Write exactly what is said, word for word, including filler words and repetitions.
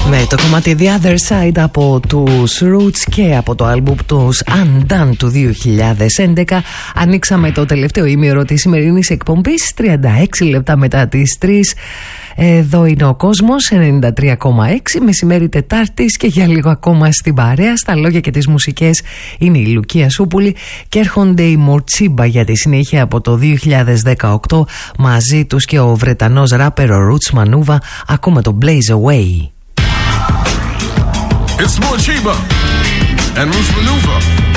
Με το κομμάτι The Other Side από τους Roots και από το άλμπουμ τους Undone του δύο χιλιάδες έντεκα ανοίξαμε το τελευταίο ημίωρο της σημερινής εκπομπής, τριάντα έξι λεπτά μετά τις τρεις. Εδώ είναι ο κόσμος, ενενήντα τρία κόμμα έξι, μεσημέρι Τετάρτης, και για λίγο ακόμα στην παρέα, στα λόγια και τις μουσικές, είναι η Λουκία Σούπουλη και έρχονται οι Μορτσίμπα για τη συνέχεια από το δύο χιλιάδες δεκαοκτώ, μαζί τους και ο Βρετανός ράπερ ο Roots Manuva. Ακούμε το Blaze Away. It's Morchiba and Roots Manuva.